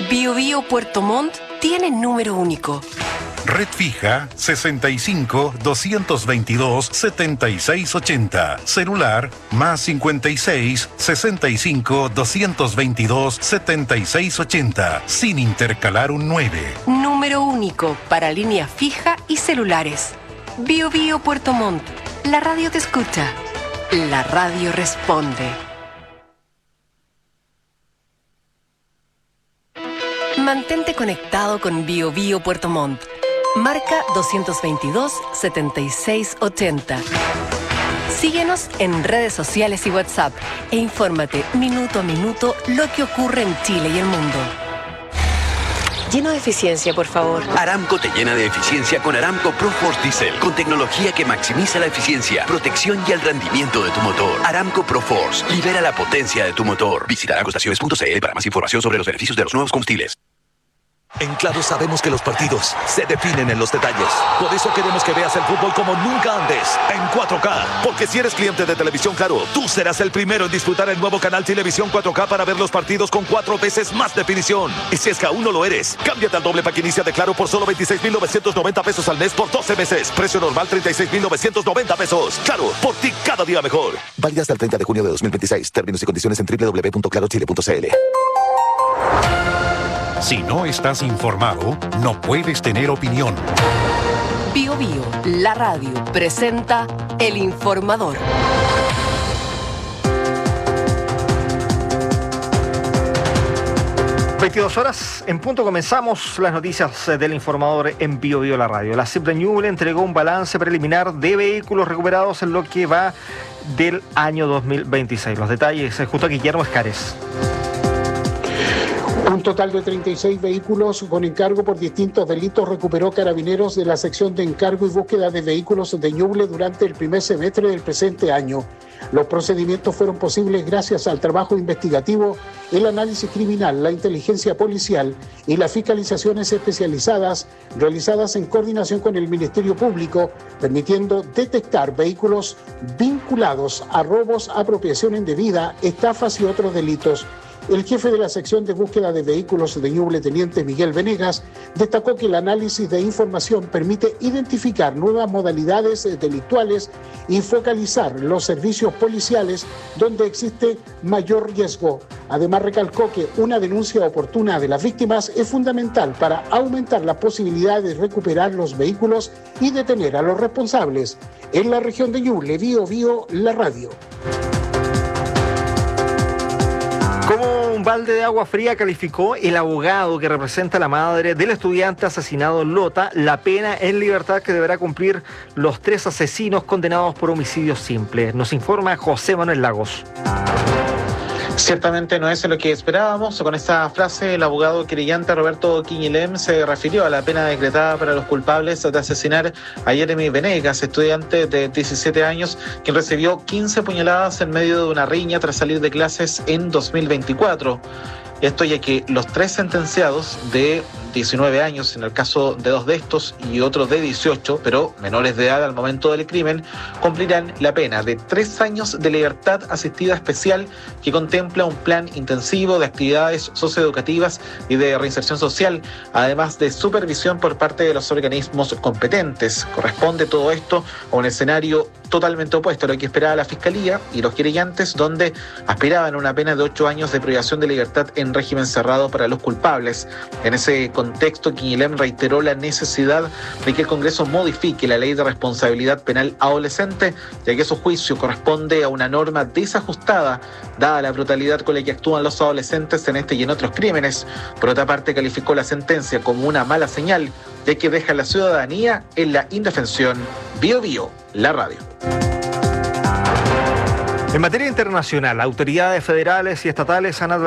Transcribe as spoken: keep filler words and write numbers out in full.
Bio Bio Puerto Montt tiene número único. Red fija sesenta y cinco, doscientos veintidós, setenta y seis ochenta. Celular más cincuenta y seis, sesenta y cinco, doscientos veintidós, setenta y seis ochenta. Sin intercalar un nueve. Número único para línea fija y celulares. Bio Bio Puerto Montt. La radio te escucha. La radio responde. Mantente conectado con Bio Bio Puerto Montt. Marca doscientos veintidós, setenta y seis ochenta. Síguenos en redes sociales y WhatsApp e infórmate minuto a minuto lo que ocurre en Chile y el mundo. Lleno de eficiencia, por favor. Aramco te llena de eficiencia con Aramco ProForce Diesel, con tecnología que maximiza la eficiencia, protección y el rendimiento de tu motor. Aramco ProForce, libera la potencia de tu motor. Visita aramcoestaciones punto c l para más información sobre los beneficios de los nuevos combustibles. En Claro sabemos que los partidos se definen en los detalles. Por eso queremos que veas el fútbol como nunca antes, en cuatro K. Porque si eres cliente de Televisión Claro, tú serás el primero en disfrutar el nuevo canal Televisión cuatro K para ver los partidos con cuatro veces más definición. Y si es que aún no lo eres, cámbiate al doble pack inicia de Claro por solo veintiséis mil novecientos noventa pesos al mes por doce meses. Precio normal treinta y seis mil novecientos noventa pesos. Claro, por ti cada día mejor. Válida hasta el treinta de junio de dos mil veintiséis. Términos y condiciones en doble u doble u doble u punto claro chile punto c l. Si no estás informado, no puedes tener opinión. Bio Bio, la radio, presenta El Informador. veintidós horas, en punto comenzamos las noticias del Informador en Bio Bio, la radio. La C I P de Ñuble entregó un balance preliminar de vehículos recuperados en lo que va del año dos mil veintiséis. Los detalles junto a Guillermo Escares. Un total de treinta y seis vehículos con encargo por distintos delitos recuperó Carabineros de la sección de encargo y búsqueda de vehículos de Ñuble durante el primer semestre del presente año. Los procedimientos fueron posibles gracias al trabajo investigativo, el análisis criminal, la inteligencia policial y las fiscalizaciones especializadas realizadas en coordinación con el Ministerio Público, permitiendo detectar vehículos vinculados a robos, apropiación indebida, estafas y otros delitos. El jefe de la sección de búsqueda de vehículos de Ñuble, teniente Miguel Venegas, destacó que el análisis de información permite identificar nuevas modalidades delictuales y focalizar los servicios policiales donde existe mayor riesgo. Además, recalcó que una denuncia oportuna de las víctimas es fundamental para aumentar la posibilidad de recuperar los vehículos y detener a los responsables. En la región de Ñuble, Bio Bio, la radio. Como un balde de agua fría calificó el abogado que representa a la madre del estudiante asesinado en Lota la pena en libertad que deberá cumplir los tres asesinos condenados por homicidio simple. Nos informa José Manuel Lagos. Ciertamente no es lo que esperábamos. Con esta frase, el abogado querellante Roberto Quiñilem se refirió a la pena decretada para los culpables de asesinar a Jeremy Venegas, estudiante de diecisiete años, quien recibió quince puñaladas en medio de una riña tras salir de clases en dos mil veinticuatro. Esto ya que los tres sentenciados de diecinueve años, en el caso de dos de estos, y otros de dieciocho, pero menores de edad al momento del crimen, cumplirán la pena de tres años de libertad asistida especial que contempla un plan intensivo de actividades socioeducativas y de reinserción social, además de supervisión por parte de los organismos competentes. Corresponde todo esto a un escenario totalmente opuesto a lo que esperaba la Fiscalía y los querellantes, donde aspiraban a una pena de ocho años de privación de libertad en régimen cerrado para los culpables. En ese contexto, Quiñilem reiteró la necesidad de que el Congreso modifique la ley de responsabilidad penal adolescente, ya que su juicio corresponde a una norma desajustada, dada la brutalidad con la que actúan los adolescentes en este y en otros crímenes. Por otra parte, calificó la sentencia como una mala señal, ya que deja a la ciudadanía en la indefensión. Bio Bio, la radio. En materia internacional, autoridades federales y estatales han advertido